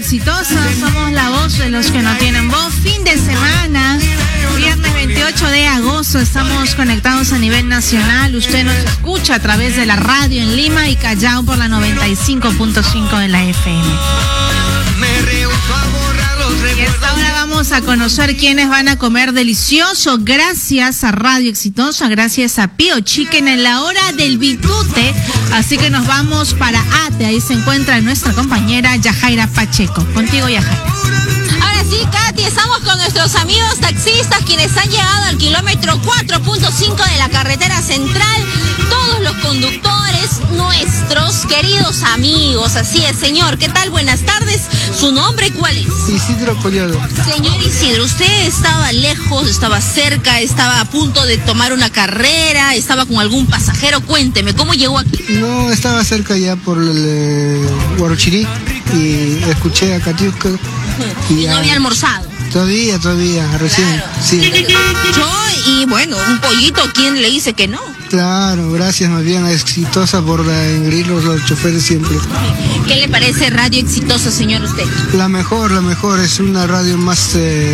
Exitosa, somos la voz de los que no tienen voz. Fin de semana, viernes 28 de agosto, estamos conectados a nivel nacional. Usted nos escucha a través de la radio en Lima y Callao por la 95.5 de la FM. Y hasta ahora vamos a conocer quiénes van a comer delicioso gracias a Radio Exitosa, gracias a Pío Chicken en la hora del bitute. Así que nos vamos para Ate, ahí se encuentra nuestra compañera Yajaira Pacheco. Contigo, Yajaira. Ahora sí, Katy, estamos con nuestros amigos taxistas quienes han llegado al kilómetro 4.5 de la carretera central. Todos los conductores, nuestros queridos amigos. Así es, señor. ¿Qué tal? Buenas tardes. ¿Su nombre cuál es? Isidro Collado. Señor Isidro, ¿usted estaba lejos, estaba cerca, estaba a punto de tomar una carrera, estaba con algún pasajero? Cuénteme, ¿cómo llegó aquí? No, estaba cerca ya por el Huarochirí y escuché a Katiuska. ¿Y no había almorzado? Todavía, recién. Claro. Sí. Y bueno, un pollito, ¿quién le dice que no? Claro, gracias más bien a Exitosa por engreír los choferes siempre. ¿Qué le parece Radio Exitosa, señor, usted? La mejor, es una radio más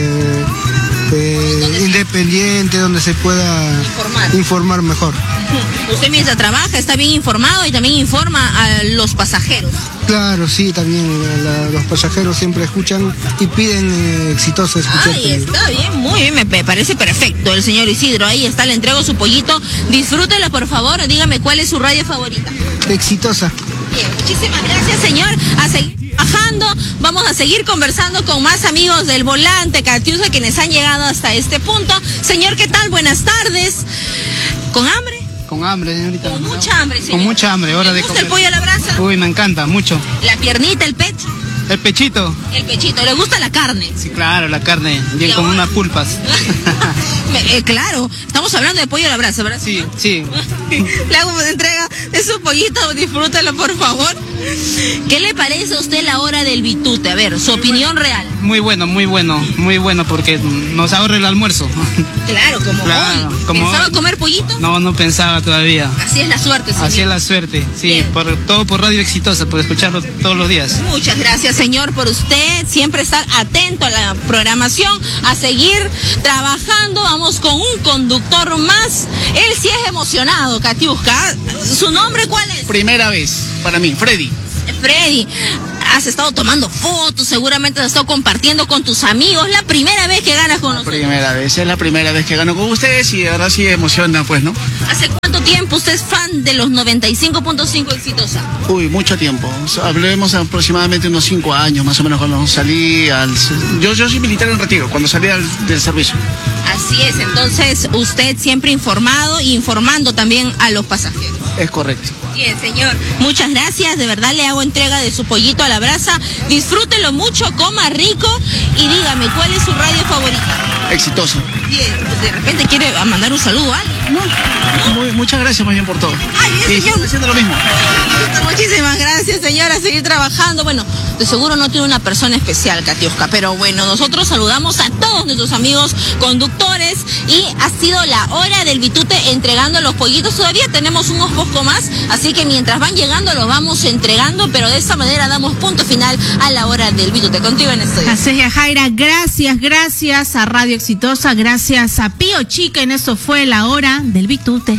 independiente, donde se pueda informar mejor. Usted mientras trabaja está bien informado y también informa a los pasajeros. Claro, sí, también los pasajeros siempre escuchan y piden Exitosa escuchar. Ahí está bien, muy bien, me parece perfecto el señor Isidro. Ahí está, le entrego su pollito. Disfrútelo, por favor. Dígame cuál es su radio favorita. Exitosa. Bien, muchísimas gracias, señor. A seguir bajando, vamos a seguir conversando con más amigos del volante Catiusa quienes han llegado hasta este punto. Señor, ¿qué tal? Buenas tardes. ¿Con hambre? Con hambre, señorita. Con mucha hambre, señor. Con mucha hambre, hora de comer. ¿Le gusta el pollo a la brasa? Uy, me encanta, mucho. ¿La piernita, el pecho? El pechito. El pechito, ¿le gusta la carne? Sí, claro, la carne, bien con unas pulpas. Claro, estamos hablando de pollo a la brasa, ¿verdad? Sí. Le hago entrega de su pollito, disfrútalo, por favor. ¿Qué le parece a usted la hora del bitute? A ver, su opinión real. Muy bueno, porque nos ahorra el almuerzo. Claro, hoy. ¿Pensaba comer pollito? No pensaba todavía. Así es la suerte, señor. Así es la suerte, sí, todo por Radio Exitosa, por escucharlo todos los días. Muchas gracias, señor, por usted siempre estar atento a la programación, a seguir trabajando. Vamos con un conductor más. Él sí es emocionado, Katiuska. ¿Su nombre cuál es? Primera vez, para mí, Freddy. Freddy, has estado tomando fotos, seguramente has estado compartiendo con tus amigos. ¿La primera vez que ganas con nosotros? Es la primera vez que gano con ustedes y ahora sí emociona, pues, ¿no? ¿Hace cuánto tiempo usted es fan de los 95.5 Exitosa? Uy, mucho tiempo. Hablemos aproximadamente unos 5 años, más o menos, cuando salí Yo soy militar en retiro, cuando salí del servicio. Así es, entonces usted siempre informado y informando también a los pasajeros. Es correcto. Bien, señor. Muchas gracias. De verdad le hago entrega de su pollito a la brasa. Disfrútelo mucho, coma rico y dígame, ¿cuál es su radio favorita? Exitosa. Bien, de repente quiere mandar un saludo a alguien. No. Muchas gracias más bien por todo. Ay, bien, señor. Estoy haciendo lo mismo. Muchísimas gracias, señora. A seguir trabajando. Bueno, de seguro no tiene una persona especial, Katiuska, pero bueno, nosotros saludamos a todos nuestros amigos conductores y ha sido la hora del bitute entregando los pollitos. Todavía tenemos unos pocos más, así que mientras van llegando los vamos entregando, pero de esta manera damos punto final a la hora del bitute. Contigo en estudio. Así es, Jaira, gracias a Radio Exitosa, gracias a Pío Chicken. Eso fue la hora del bitute.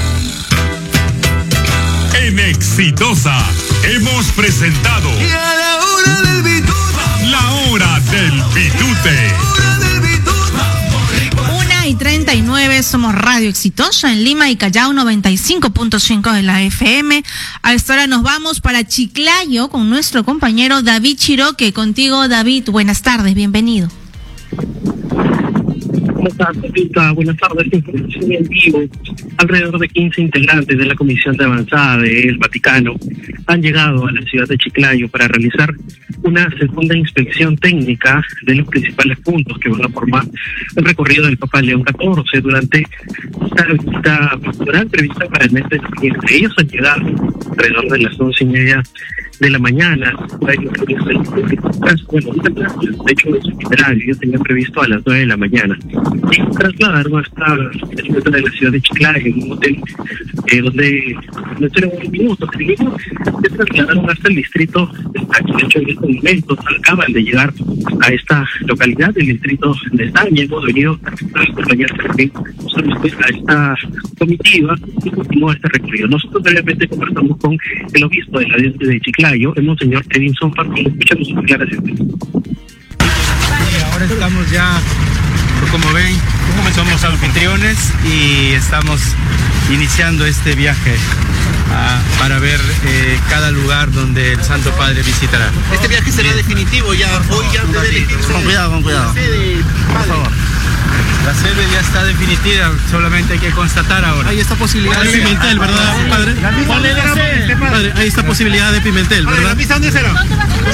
En Exitosa hemos presentado la hora del bitute. La hora del bitute. 1:39, somos Radio Exitosa en Lima y Callao 95.5 de la FM. A esta hora nos vamos para Chiclayo con nuestro compañero David Chiroque. Contigo, David, buenas tardes, bienvenido. ¿Cómo estás, Pepita? Buenas tardes. Información en vivo. Alrededor de 15 integrantes de la Comisión de Avanzada del Vaticano han llegado a la ciudad de Chiclayo para realizar una segunda inspección técnica de los principales puntos que van a formar el recorrido del Papa León XIV durante esta visita pastoral prevista para el mes de noviembre. Ellos han llegado alrededor de las 11:30 de la mañana. Bueno, de hecho, es itinerario, yo tenía previsto a las 9 de la mañana. Y trasladaron hasta el centro de la ciudad de Chiclayo, en un hotel donde estuvieron unos minutos. Se trasladaron hasta el distrito de Estaño. De hecho, en estos momentos acaban de llegar a esta localidad, el distrito de Estaño. Hemos venido a acompañar también a esta comitiva y continúa este recorrido. Nosotros brevemente conversamos con el obispo de la diócesis de Chiclayo, el monseñor Edinson Partín. Escuchamos sus declaraciones. Ahora estamos ya, como ven, somos anfitriones y estamos iniciando este viaje para ver cada lugar donde el Santo Padre visitará. Este viaje será definitivo ya, hoy ya debe elegirse. Con cuidado. Por favor. La sede ya está definitiva, solamente hay que constatar ahora. Hay esta posibilidad de Pimentel, ¿verdad, padre? Padre, hay esta posibilidad de Pimentel, ¿verdad? ¿La misa dónde será?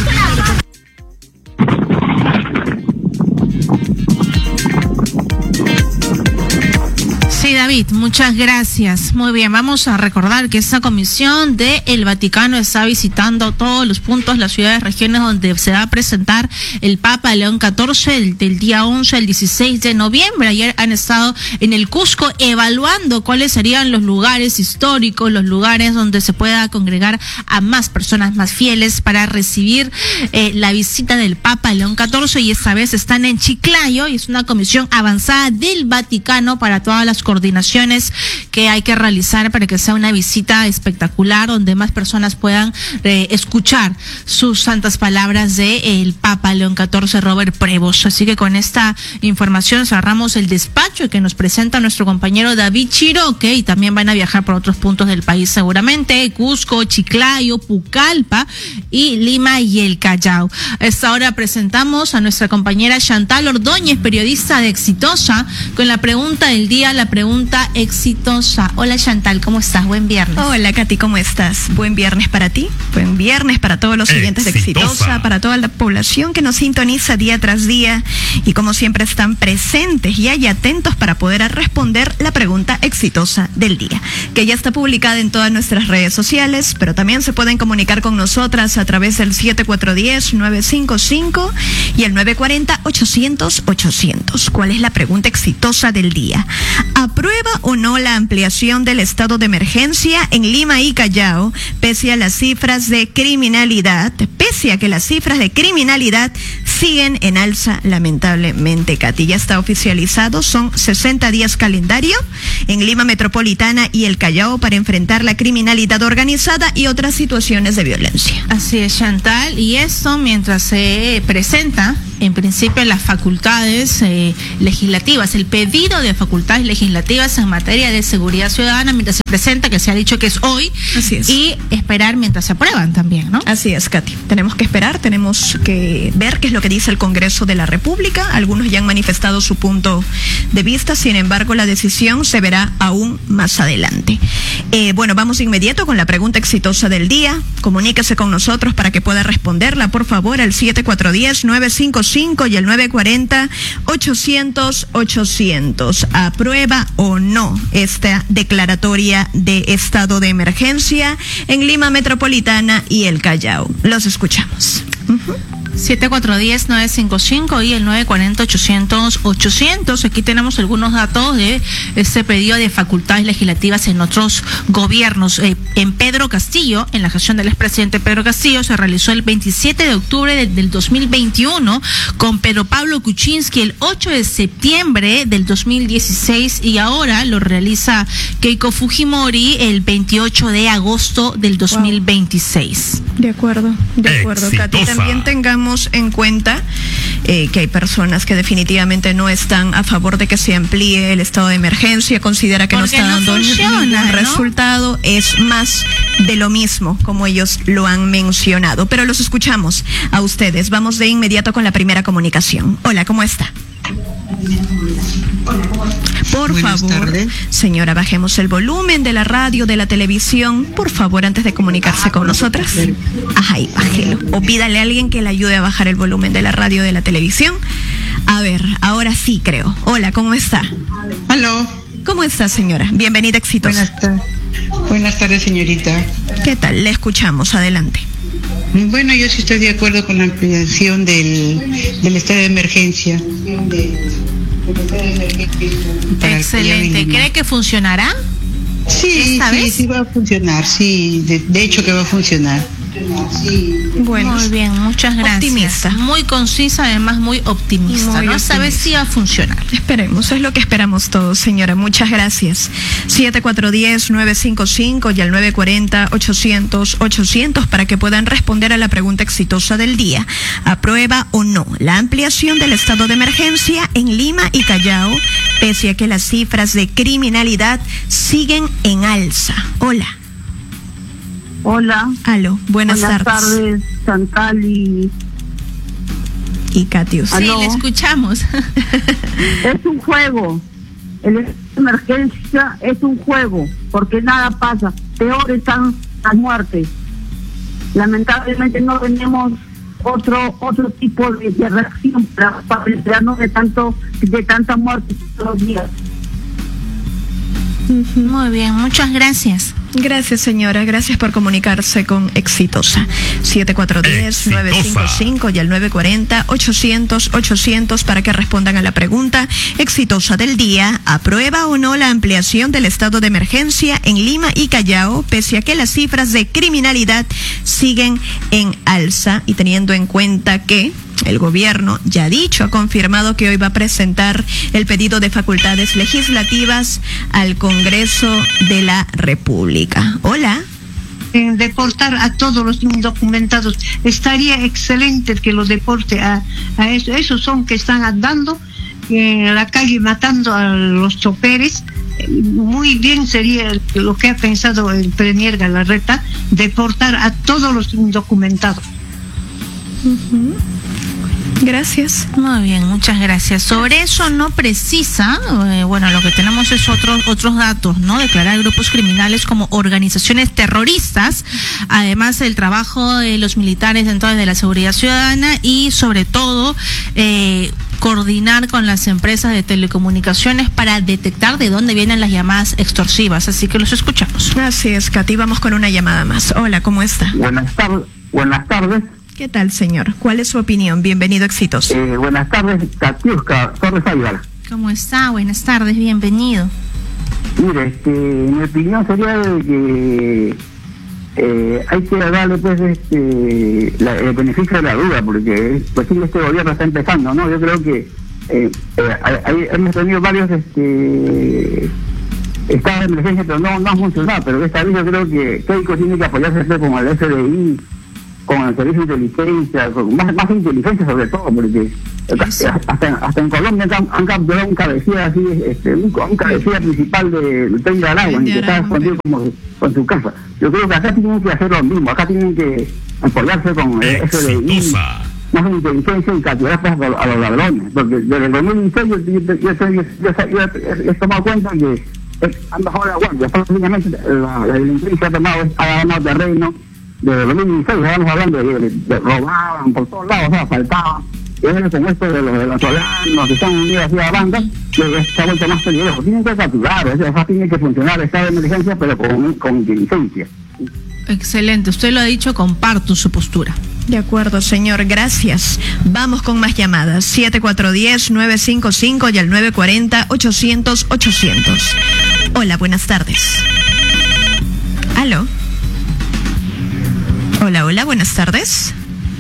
Sí, David, muchas gracias. Muy bien, vamos a recordar que esta comisión del Vaticano está visitando todos los puntos, las ciudades, regiones donde se va a presentar el Papa León XIV del día 11 al 16 de noviembre. Ayer han estado en el Cusco evaluando cuáles serían los lugares históricos, los lugares donde se pueda congregar a más personas, más fieles para recibir la visita del Papa León XIV, y esta vez están en Chiclayo y es una comisión avanzada del Vaticano para todas las coordinaciones que hay que realizar para que sea una visita espectacular donde más personas puedan escuchar sus santas palabras de el Papa León XIV Robert Prevost. Así que con esta información cerramos el despacho que nos presenta nuestro compañero David Chiroque, y también van a viajar por otros puntos del país seguramente: Cusco, Chiclayo, Pucallpa y Lima y el Callao. A esta hora presentamos a nuestra compañera Chantal Ordóñez, periodista de Exitosa, con la pregunta del día, la pregunta exitosa. Hola Chantal, ¿cómo estás? Buen viernes. Hola Katy, ¿cómo estás? Buen viernes para ti, buen viernes para todos los oyentes de Exitosa, para toda la población que nos sintoniza día tras día y como siempre están presentes y ahí atentos para poder responder la pregunta exitosa del día, que ya está publicada en todas nuestras redes sociales, pero también se pueden comunicar con nosotras a través del 7410-955 y el 940-800-800. ¿Cuál es la pregunta exitosa del día? ¿Aprueba o no la ampliación del estado de emergencia en Lima y Callao, pese a las cifras de criminalidad, siguen en alza, lamentablemente, Katy? Ya está oficializado, son 60 días calendario en Lima Metropolitana y el Callao para enfrentar la criminalidad organizada y otras situaciones de violencia. Así es, Chantal, y esto mientras se presenta en principio las facultades legislativas, el pedido de facultades legislativas en materia de seguridad ciudadana, mientras se presenta, que se ha dicho que es hoy. Así es. Y esperar mientras se aprueban también, ¿no? Así es, Katy. Tenemos que esperar, tenemos que ver qué es lo que dice el Congreso de la República. Algunos ya han manifestado su punto de vista, sin embargo, la decisión se verá aún más adelante. Bueno, vamos de inmediato con la pregunta exitosa del día. Comuníquese con nosotros para que pueda responderla, por favor, al 7410-955 y el 940-800-800. ¿Aprueba o no esta declaratoria de estado de emergencia en Lima Metropolitana y el Callao? Los escuchamos. 7410-955 y el 940-800-800. Aquí tenemos algunos datos de este pedido de facultades legislativas en otros gobiernos. En Pedro Castillo, en la gestión del expresidente Pedro Castillo, se realizó el 27 de octubre del 2021, con Pedro Pablo Kuczynski el 8 de septiembre del 2016, y ahora lo realiza Keiko Fujimori el 28 de agosto del 2026. De acuerdo, Katy. También tengamos en cuenta que hay personas que definitivamente no están a favor de que se amplíe el estado de emergencia, considera que porque no está dando ningún resultado, es más de lo mismo, como ellos lo han mencionado. Pero los escuchamos a ustedes. Vamos de inmediato con la primera comunicación. Hola, ¿cómo está? Por favor, señora, bajemos el volumen de la radio, de la televisión, por favor, antes de comunicarse con nosotras. Ajá, y bájelo. O pídale a alguien que le ayude a bajar el volumen de la radio, de la televisión. A ver, ahora sí creo. Hola, ¿cómo está? Aló. ¿Cómo está, señora? Bienvenida, Exitosa. Buenas tardes, señorita. ¿Qué tal? Le escuchamos, adelante. Bueno, yo sí estoy de acuerdo con la ampliación del estado de emergencia. Excelente. ¿Cree que funcionará? Sí, sí va a funcionar, sí, de hecho que va a funcionar. Bueno, muy bien, muchas gracias. Optimista. Muy concisa, además muy optimista. No sabe si va a funcionar. Esperemos, es lo que esperamos todos, señora. Muchas gracias. 7410-955 y al 940-800-800 para que puedan responder a la pregunta exitosa del día. ¿Aprueba o no la ampliación del estado de emergencia en Lima y Callao, pese a que las cifras de criminalidad siguen en alza? Hola. Hola. Aló, buenas tardes. Buenas tardes, Chantal y Katius. Sí, le escuchamos. Es un juego. El estado de emergencia es un juego, porque nada pasa. Peor están las muertes. Lamentablemente no tenemos otro tipo de reacción para librarnos de tanta muerte todos los días. Muy bien, muchas gracias. Gracias, señora. Gracias por comunicarse con Exitosa. 7410-955 y al 940-800-800 para que respondan a la pregunta exitosa del día. ¿Aprueba o no la ampliación del estado de emergencia en Lima y Callao, pese a que las cifras de criminalidad siguen en alza y teniendo en cuenta que el gobierno ya ha dicho, ha confirmado que hoy va a presentar el pedido de facultades legislativas al Congreso de la República? Hola. Deportar a todos los indocumentados. Estaría excelente que los deporte a eso. Esos son que están andando en la calle matando a los choferes. Muy bien sería lo que ha pensado el premier Galarreta, deportar a todos los indocumentados. Gracias. Muy bien, muchas gracias. Sobre eso no precisa, bueno, lo que tenemos es otros datos, ¿no? Declarar grupos criminales como organizaciones terroristas, además el trabajo de los militares dentro de la seguridad ciudadana y sobre todo coordinar con las empresas de telecomunicaciones para detectar de dónde vienen las llamadas extorsivas. Así que los escuchamos. Así es, Katy, vamos con una llamada más. Hola, ¿cómo está? Buenas tardes. ¿Qué tal, señor? ¿Cuál es su opinión? Bienvenido, Exitoso. Buenas tardes, Katiuska Torres Ayala. ¿Cómo está? Buenas tardes, bienvenido. Mire, mi opinión sería de que hay que darle pues el beneficio de la duda, porque pues sí, este gobierno está empezando, ¿no? Yo creo que hemos tenido varios estados de emergencia, pero no ha funcionado, pero esta vez yo creo que Keiko tiene que apoyarse con el FBI, con el servicio de inteligencia, con más inteligencia sobre todo, porque hasta en Colombia han capturado un cabecilla así, un cabecilla principal del tren de Aragua, que está escondido como con su casa. Yo creo que acá tienen que hacer lo mismo, acá tienen que apoyarse con el FBI, más inteligencia y capturar pues, a los ladrones, porque desde el 2016 yo he tomado cuenta que han bajado la guardia, prácticamente la delincuencia ha ganado terreno. Desde el 2016 estábamos hablando de robaban por todos lados, asaltaban, y ahora con esto de los venezolanos que están unidos así a bandas, se ha vuelto más peligroso. Tienen que capturar, o sea, tiene que funcionar el estado de emergencia, pero con inteligencia. Excelente, usted lo ha dicho, comparto su postura. De acuerdo, señor, gracias. Vamos con más llamadas. 7410-955 y al 940-800-800. Hola, buenas tardes. ¿Aló? Hola, buenas tardes.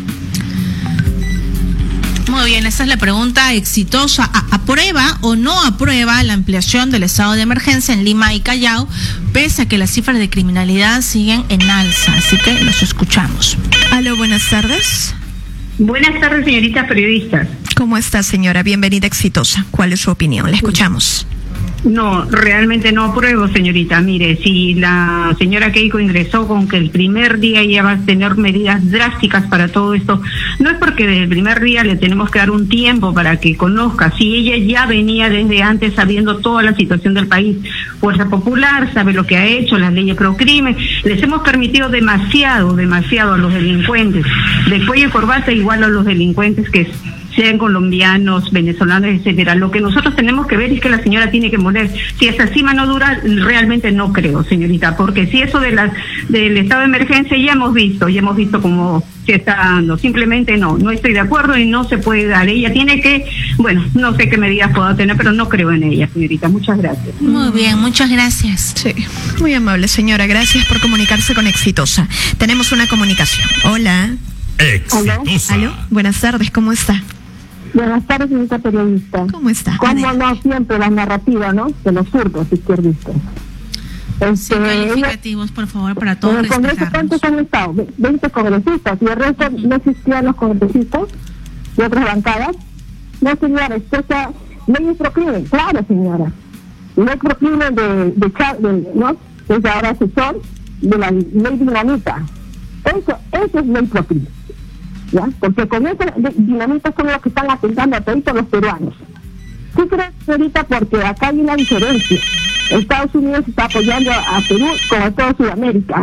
Muy bien, esa es la pregunta exitosa. ¿Aprueba o no aprueba la ampliación del estado de emergencia en Lima y Callao, pese a que las cifras de criminalidad siguen en alza? Así que los escuchamos. Aló, buenas tardes. Buenas tardes, señoritas periodistas. ¿Cómo está, señora? Bienvenida, Exitosa. ¿Cuál es su opinión? La escuchamos. No, realmente no apruebo, señorita. Mire, si la señora Keiko ingresó con que el primer día ella va a tener medidas drásticas para todo esto, no es porque desde el primer día le tenemos que dar un tiempo para que conozca. Si ella ya venía desde antes sabiendo toda la situación del país, Fuerza Popular sabe lo que ha hecho, las leyes pro crimen, les hemos permitido demasiado a los delincuentes, de cuello y corbata igual a los delincuentes que sean colombianos, venezolanos, etcétera. Lo que nosotros tenemos que ver es que la señora tiene que morir. Si esa cima no dura, realmente no creo, señorita, porque si eso del estado de emergencia ya hemos visto cómo se está dando. Simplemente no estoy de acuerdo y no se puede dar. Ella tiene que, bueno, no sé qué medidas pueda tener, pero no creo en ella, señorita. Muchas gracias. Muy bien, muchas gracias. Sí, muy amable, señora. Gracias por comunicarse con Exitosa. Tenemos una comunicación. Hola. Exitosa. ¿Aló? Buenas tardes, ¿cómo está? Buenas tardes, señorita periodista. ¿Cómo está? ¿Cómo no siempre la narrativa, no? De los zurdos izquierdistas. Sin calificativos, por favor, para todos. En el Congreso, ¿cuántos han estado? 20 congresistas, y el resto no existían los congresistas y otras bancadas. No, señora, esa ley es procrimen, claro, señora. Ley procrimen ¿no? Es ahora asesor de la ley dinamita. Eso es ley procrimen, ¿ya? Porque con esa dinamita son los que están atentando a todos los peruanos. ¿Qué crees, señorita? Porque acá hay una diferencia. Estados Unidos está apoyando a Perú como a toda Sudamérica.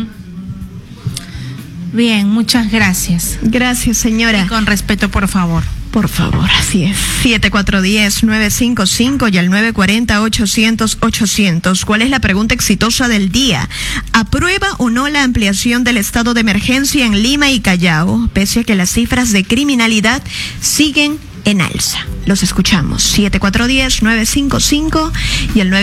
Bien, muchas gracias. Gracias, señora. Y con respeto, por favor. Por favor, así es. 7410-955 y al 940-800-800. ¿Cuál es la pregunta exitosa del día? ¿Aprueba o no la ampliación del estado de emergencia en Lima y Callao, pese a que las cifras de criminalidad siguen en alza? Los escuchamos. 7410-955 y al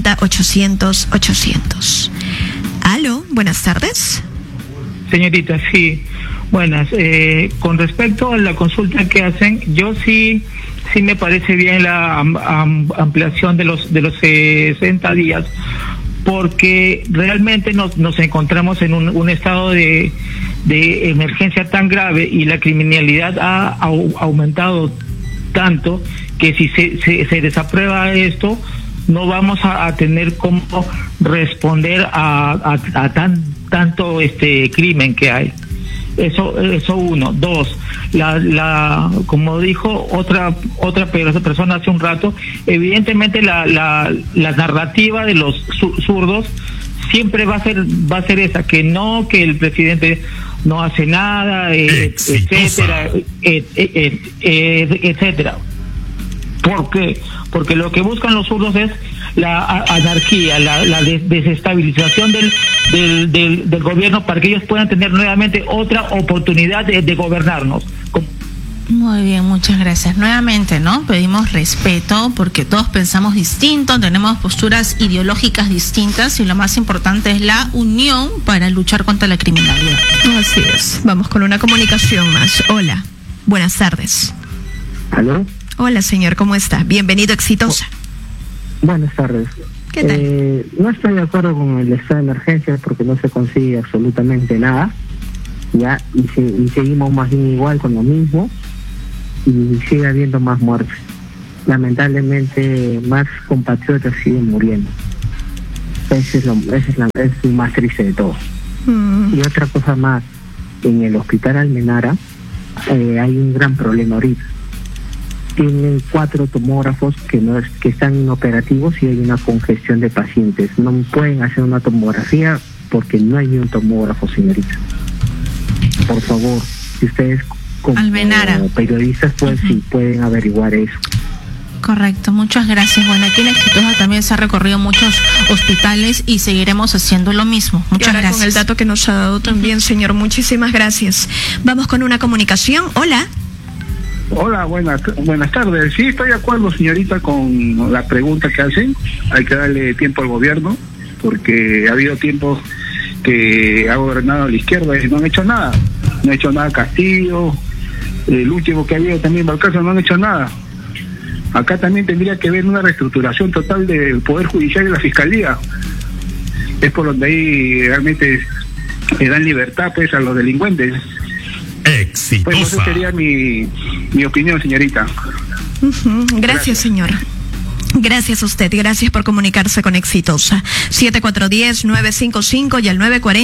940-800-800. Aló, buenas tardes. Señorita, sí. Buenas. Con respecto a la consulta que hacen, yo sí me parece bien la ampliación de los 60 días, porque realmente nos encontramos en un estado de emergencia tan grave y la criminalidad ha aumentado tanto que si se desaprueba esto, no vamos a tener cómo responder a tanto crimen que hay. Eso uno. Dos, como dijo otra persona hace un rato, evidentemente la narrativa de los zurdos siempre va a ser esa, que el presidente no hace nada, etcétera, etcétera. ¿Por qué? Porque lo que buscan los zurdos es la anarquía, la desestabilización del gobierno para que ellos puedan tener nuevamente otra oportunidad de gobernarnos. Muy bien, muchas gracias. Nuevamente, ¿no? Pedimos respeto porque todos pensamos distinto, tenemos posturas ideológicas distintas y lo más importante es la unión para luchar contra la criminalidad. Así es. Vamos con una comunicación más. Hola, buenas tardes. ¿Aló? Hola, señor, ¿cómo está? Bienvenido, Exitosa. Buenas tardes. ¿Qué tal? No estoy de acuerdo con el estado de emergencia porque no se consigue absolutamente nada, ya, y seguimos más bien igual con lo mismo y sigue habiendo más muertes. Lamentablemente más compatriotas siguen muriendo. Es lo más triste de todo. Y otra cosa más, en el hospital Almenara hay un gran problema ahorita. Tienen 4 tomógrafos que están inoperativos y hay una congestión de pacientes. No pueden hacer una tomografía porque no hay ni un tomógrafo, señorita. Por favor, si ustedes como periodistas pueden averiguar eso. Correcto, muchas gracias. Bueno, aquí en Exitosa también se ha recorrido muchos hospitales y seguiremos haciendo lo mismo. Muchas gracias. Con el dato que nos ha dado también, señor, muchísimas gracias. Vamos con una comunicación. Hola. Hola, buenas tardes. Sí, estoy de acuerdo, señorita, con la pregunta que hacen. Hay que darle tiempo al gobierno, porque ha habido tiempos que ha gobernado a la izquierda y no han hecho nada. No ha hecho nada Castillo, el último que ha habido también Balcázar, no han hecho nada. Acá también tendría que haber una reestructuración total del Poder Judicial y la Fiscalía. Es por donde ahí realmente le dan libertad pues a los delincuentes. Exitosa. Pues esa sería mi opinión, señorita. Gracias, señor. Gracias a usted, gracias por comunicarse con Exitosa. 7410-955 y al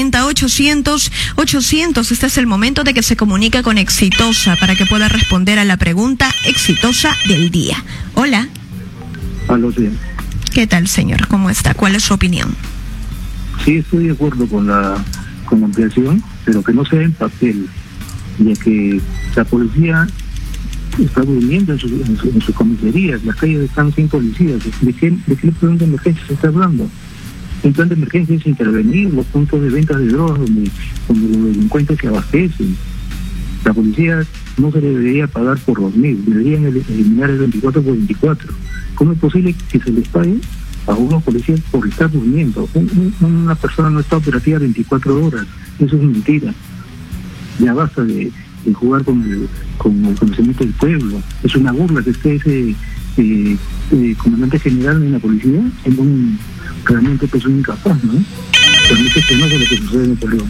940-800-800. Este es el momento de que se comunique con Exitosa para que pueda responder a la pregunta exitosa del día. Hola. Aló, sí. ¿Qué tal, señor? ¿Cómo está? ¿Cuál es su opinión? Sí, estoy de acuerdo con la ampliación, pero que no sea en papel, ya que la policía está durmiendo en sus comisarías, las calles están sin policías. ¿De qué plan de emergencia se está hablando? Un plan de emergencia es intervenir los puntos de venta de drogas donde los delincuentes se abastecen. La policía no se le debería pagar por dormir, deberían eliminar el 24 por 24. ¿Cómo es posible que se les pague a unos policías por estar durmiendo? Una persona no está operativa 24 horas, eso es mentira. Ya basta de jugar con el conocimiento del pueblo. Es una burla que esté ese comandante general en la policía, realmente pues un incapaz, ¿no? Permite que no es lo que sucede en el pueblo.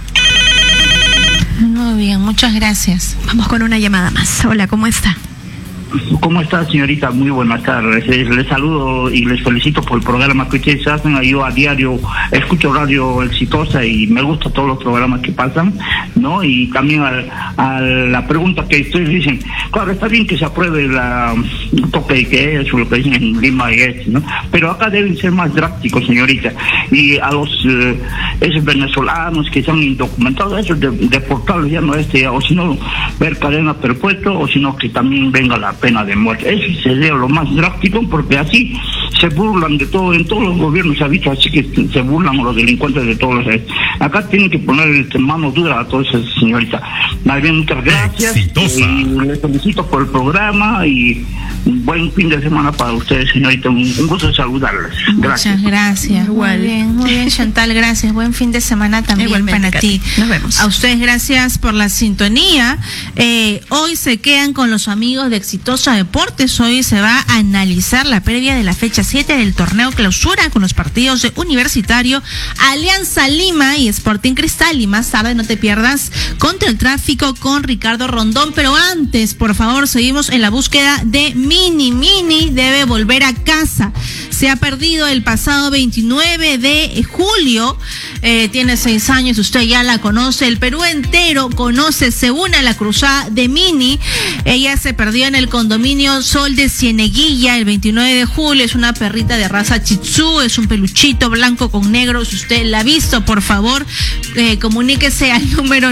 Muy bien, muchas gracias. Vamos con una llamada más. Hola, ¿cómo está? ¿Cómo está, señorita? Muy buenas tardes. Les saludo y les felicito por el programa que ustedes hacen. Yo a diario escucho Radio Exitosa y me gustan todos los programas que pasan, ¿no? Y también a la pregunta que ustedes dicen, claro, está bien que se apruebe el toque de queda, eso lo que dicen en Lima y ¿no? Pero acá deben ser más drásticos, señorita. Y a los esos venezolanos que son indocumentados, esos deportarlos ya no o si no, ver cadena perpetua, o si no, que también venga la pena de muerte. Eso sería lo más drástico, porque así se burlan de todo, en todos los gobiernos se ha visto así que se burlan los delincuentes de todos los... Acá tienen que poner mano dura a todas esas señoritas. Más bien, muchas gracias. Y les felicito por el programa y un buen fin de semana para ustedes, señorita. Un gusto saludarles. Gracias. Muchas gracias. Muy bien, Chantal, gracias. Buen fin de semana también. Igualmente, para ti. Nos vemos. A ustedes gracias por la sintonía. Hoy se quedan con los amigos de Exitosa Deportes. Hoy se va a analizar la previa de la fecha 7 del torneo clausura con los partidos de Universitario, Alianza Lima y Sporting Cristal. Y más tarde no te pierdas Contra el Tráfico con Ricardo Rondón. Pero antes, por favor, seguimos en la búsqueda de Mini debe volver a casa. Se ha perdido el pasado 29 de julio. Tiene 6 años, usted ya la conoce. El Perú entero conoce, se une a la cruzada de Mini. Ella se perdió en el condominio Sol de Cieneguilla el 29 de julio. Es una perrita de raza Shih Tzu, es un peluchito blanco con negro. Si usted la ha visto, por favor, comuníquese al número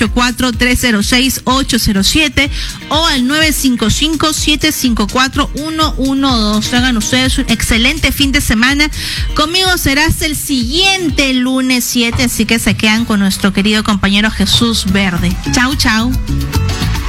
984-306-807 o al 955-754-112. Hagan ustedes un excelente fin de semana. Conmigo será hasta el siguiente lunes 7, así que se quedan con nuestro querido compañero Jesús Verde. Chau, chau.